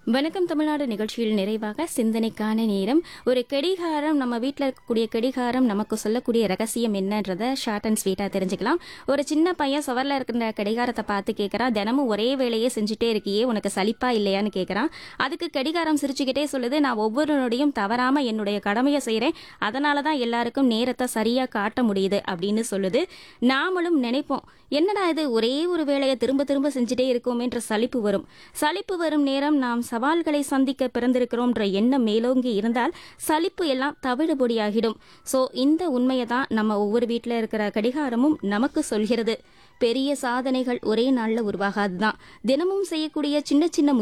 வணக்கம் தமிழ்நாடு நிகழ்ச்சியில் நிறைவாக சிந்தனைக்கான நேரம். ஒரு கடிகாரம், நம்ம வீட்டில் இருக்கக்கூடிய கடிகாரம் நமக்கு சொல்லக்கூடிய ரகசியம் என்னன்றத ஷார்ட் அண்ட் ஸ்வீட்டாக தெரிஞ்சுக்கலாம். ஒரு சின்ன பையன் சுவரில் இருக்கிற கடிகாரத்தை பார்த்து கேட்குறான், தினமும் ஒரே வேலையே செஞ்சுட்டே இருக்கியே, உனக்கு சலிப்பா இல்லையான்னு கேட்குறான். அதுக்கு கடிகாரம் சிரிச்சுக்கிட்டே சொல்லுது, நான் ஒவ்வொரு நொடியும் தவறாமல் என்னுடைய கடமையை செய்கிறேன், அதனால தான் எல்லாருக்கும் நேரத்தை சரியாக காட்ட முடியுது அப்படின்னு சொல்லுது. நாமளும் நினைப்போம், என்னடா இது ஒரே ஒரு வேலையை திரும்ப திரும்ப செஞ்சுட்டே இருக்கோமேன்ற சலிப்பு வரும் நேரம் நாம் சவால்களை சந்திக்க பிறந்திருக்கிறோம்ன்ற எண்ணம் மேலோங்கி இருந்தால் சலிப்பு எல்லாம் தவிடுபொடியாகிடும். ஸோ இந்த உண்மையை தான் நம்ம ஒவ்வொரு வீட்டில் இருக்கிற கடிகாரமும் நமக்கு சொல்கிறது. பெரிய சாதனைகள் ஒரே நாளில் உருவாகாது தான். தினமும் செய்யக்கூடிய சின்ன சின்ன